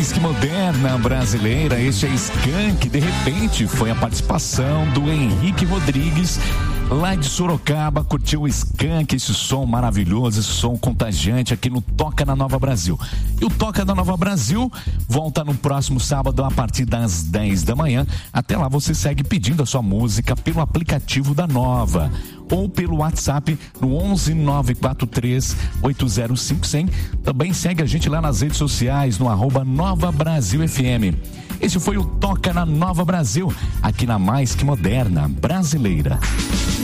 mais que moderna brasileira. Este é Skank. De repente foi a participação do Henrique Rodrigues, lá de Sorocaba. Curtiu o Skank, esse som maravilhoso, esse som contagiante aqui no Toca na Nova Brasil. E o Toca na Nova Brasil volta no próximo sábado a partir das 10 da manhã. Até lá você segue pedindo a sua música pelo aplicativo da Nova ou pelo WhatsApp no 11 943 805 100. Também segue a gente lá nas redes sociais no @Nova Brasil FM. Esse foi o Toca na Nova Brasil, aqui na Mais Que Moderna Brasileira.